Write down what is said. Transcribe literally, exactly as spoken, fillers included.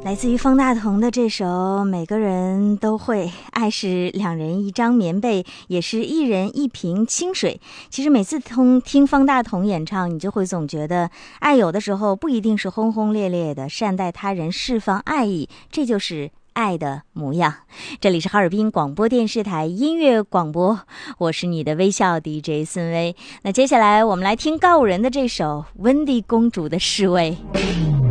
来自于方大同的这首《每个人都会》，爱是两人一张棉被，也是一人一瓶清水。其实每次听听方大同演唱，你就会总觉得爱有的时候不一定是轰轰烈烈的，善待他人，释放爱意，这就是爱的模样。这里是哈尔滨广播电视台音乐广播，我是你的微笑 D J 孙薇。那接下来我们来听告五人的这首《温蒂公主的侍卫》。